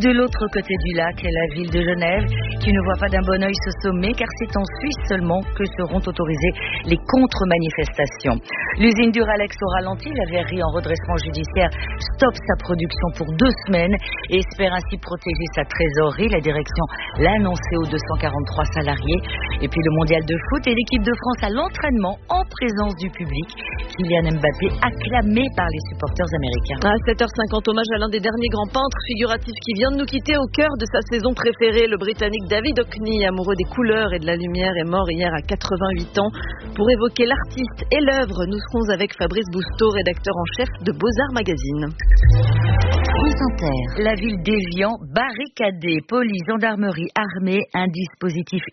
De l'autre côté du lac, la ville de Genève, qui ne voit pas d'un bon œil ce sommet, car c'est en Suisse seulement que seront autorisées les contre-manifestations. L'usine Duralex au ralenti, la verrerie en redressement judiciaire stoppe sa production pour 2 semaines et espère ainsi protéger sa trésorerie. La direction l'a annoncé aux 243 salariés. Et puis le mondial de foot et l'équipe de France à l'entraînement en présence du public. Kylian Mbappé acclamé par les supporters américains. À 7h50, hommage à l'un des derniers grands peintres figuratifs qui vient de nous quitter au cœur de sa saison préférée. Le Britannique David Hockney, amoureux des couleurs et de la lumière, est mort hier à 88 ans. Pour évoquer l'artiste et l'œuvre, nous serons avec Fabrice Bousteau, rédacteur en chef de Beaux-Arts Magazine. La ville d'Évian barricadée, police, gendarmerie, armée, un dispositif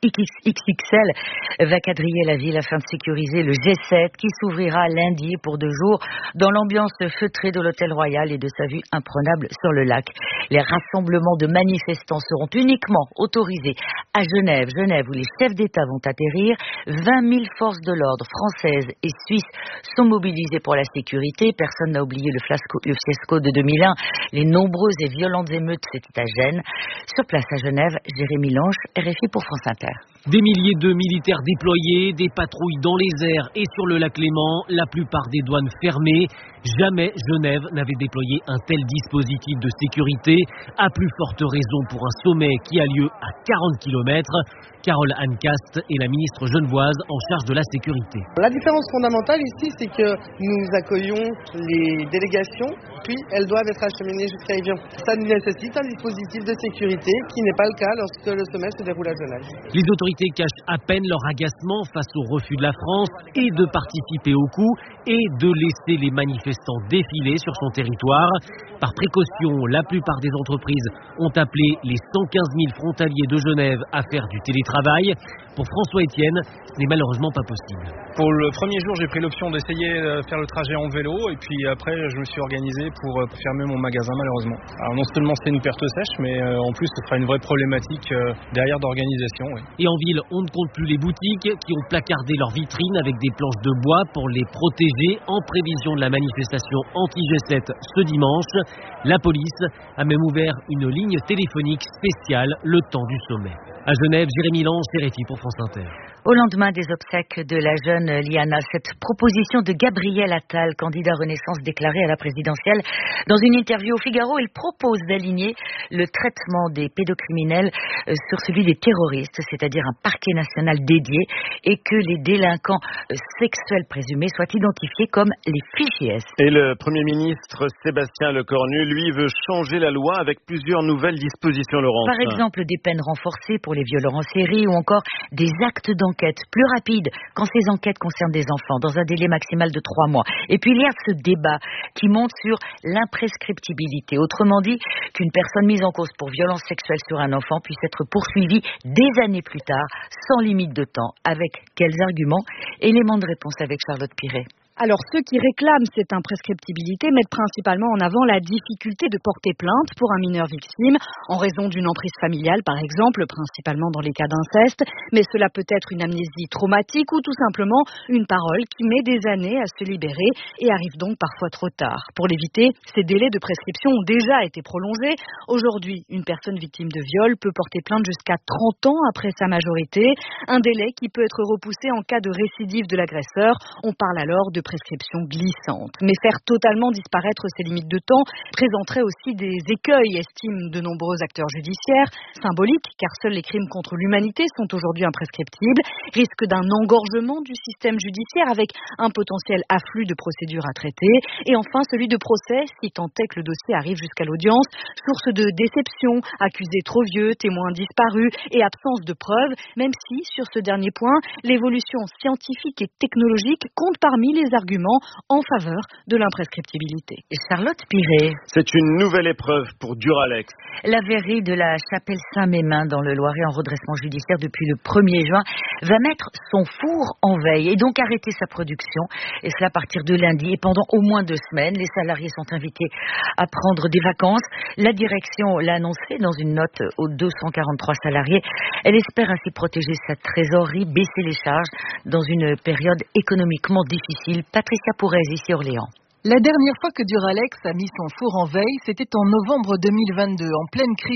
XXL va quadriller la ville afin de sécuriser le G7 qui s'ouvrira lundi pour 2 jours dans l'ambiance feutrée de l'hôtel Royal et de sa vue imprenable sur le lac. Les rassemblements de manifestants seront uniquement autorisés à Genève où les chefs d'État vont atterrir. 20 000 forces de l'ordre françaises et suisses sont mobilisées pour la sécurité. Personne n'a oublié le fiasco de 2001. Les nombreuses et violentes émeutes, c'était à Gênes. Sur place à Genève, Jérémy Lange, RFI pour France Inter. Des milliers de militaires déployés, des patrouilles dans les airs et sur le lac Léman, la plupart des douanes fermées. Jamais Genève n'avait déployé un tel dispositif de sécurité, à plus forte raison pour un sommet qui a lieu à 40 km. Carole Hanncast est la ministre genevoise en charge de la sécurité. La différence fondamentale ici, c'est que nous accueillons les délégations, puis elles doivent être acheminées jusqu'à Évian. Ça nécessite un dispositif de sécurité qui n'est pas le cas lorsque le sommet se déroule à Genève. Les autorités cachent à peine leur agacement face au refus de la France et de participer au coup et de laisser les manifestants défiler sur son territoire. Par précaution, la plupart des entreprises ont appelé les 115 000 frontaliers de Genève à faire du télétravail. Pour François Etienne, ce n'est malheureusement pas possible. Pour le premier jour, j'ai pris l'option d'essayer de faire le trajet en vélo et puis après, je me suis organisé pour fermer mon magasin malheureusement. Alors non seulement c'est une perte sèche, mais en plus ce sera une vraie problématique derrière d'organisation. Oui. Et en ville, on ne compte plus les boutiques qui ont placardé leurs vitrines avec des planches de bois pour les protéger en prévision de la manifestation anti-G7 ce dimanche. La police a même ouvert une ligne téléphonique spéciale le temps du sommet. À Genève, Jérémy Lange, RFI pour France Inter. Au lendemain des obsèques de la jeune Liana, cette proposition de Gabriel Attal, candidat Renaissance déclaré à la présidentielle, dans une interview au Figaro, il propose d'aligner le traitement des pédocriminels sur celui des terroristes, c'est-à-dire un parquet national dédié et que les délinquants sexuels présumés soient identifiés comme les fichiers S. Et le Premier ministre Sébastien Lecornu, lui, veut changer la loi avec plusieurs nouvelles dispositions, Laurence. Par exemple, des peines renforcées pour les violeurs en série ou encore des actes d'enquête plus rapides quand ces enquêtes concernent des enfants dans un délai maximal de 3 mois. Et puis il y a ce débat qui monte sur l'imprescriptibilité. Autrement dit, qu'une personne mise en cause pour violence sexuelle sur un enfant puisse être poursuivie des années plus tard, sans limite de temps. Avec quels arguments? Élément de réponse avec Charlotte Piret. Alors ceux qui réclament cette imprescriptibilité mettent principalement en avant la difficulté de porter plainte pour un mineur victime en raison d'une emprise familiale par exemple, principalement dans les cas d'inceste, mais cela peut être une amnésie traumatique ou tout simplement une parole qui met des années à se libérer et arrive donc parfois trop tard. Pour l'éviter, ces délais de prescription ont déjà été prolongés. Aujourd'hui, une personne victime de viol peut porter plainte jusqu'à 30 ans après sa majorité, un délai qui peut être repoussé en cas de récidive de l'agresseur. On parle alors de prescription glissante. Mais faire totalement disparaître ces limites de temps présenterait aussi des écueils, estiment de nombreux acteurs judiciaires, symboliques, car seuls les crimes contre l'humanité sont aujourd'hui imprescriptibles, risque d'un engorgement du système judiciaire avec un potentiel afflux de procédures à traiter, et enfin celui de procès, si tant est que le dossier arrive jusqu'à l'audience, source de déception, accusés trop vieux, témoins disparus et absence de preuves, même si, sur ce dernier point, l'évolution scientifique et technologique compte parmi les arguments en faveur de l'imprescriptibilité. Charlotte Piret. C'est une nouvelle épreuve pour Duralex. La verrerie de la Chapelle-Saint-Mémin dans le Loiret en redressement judiciaire depuis le 1er juin va mettre son four en veille et donc arrêter sa production. Et cela à partir de lundi et pendant au moins 2 semaines. Les salariés sont invités à prendre des vacances. La direction l'a annoncé dans une note aux 243 salariés. Elle espère ainsi protéger sa trésorerie, baisser les charges dans une période économiquement difficile. Patricia Pourez, ici Orléans. La dernière fois que Duralex a mis son four en veille, c'était en novembre 2022, en pleine crise